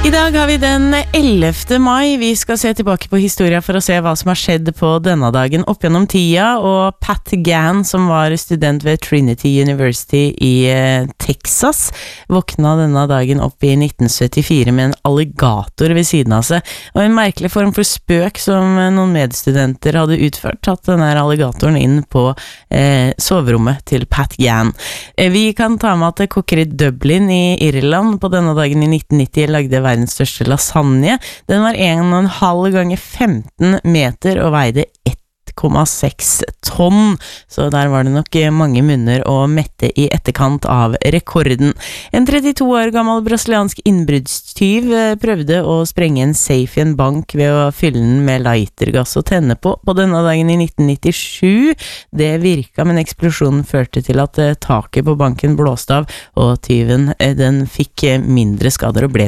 I dag har vi den 11. mai. Vi skal se tilbake på historia for å se hva som har skjedd på denne dagen opp gjennom tida, og Pat Gann, som var student ved Trinity University i Texas, våkna denne dagen opp i 1974 med en alligator ved siden av seg, og en merkelig form for spøk som noen medstudenter hadde utført, tatt denne alligatoren inn på soverommet til Pat Gann. Vi kan ta med at Cookery Dublin i Irland på denne dagen i 1990 lagde verdens største lasagne. Den var 1,5 ganger 15 meter og veide 1,6 tonn, så der var det nok mange munner å mette i etterkant av rekorden. En 32 år gammel brasiliansk innbruddstyv prøvde å sprenge en safe i en bank ved å fylle den med lightergass og tenne på denne dagen i 1997. Det virka, men eksplosjonen førte til at taket på banken blåste av, og tyven den fikk mindre skader og ble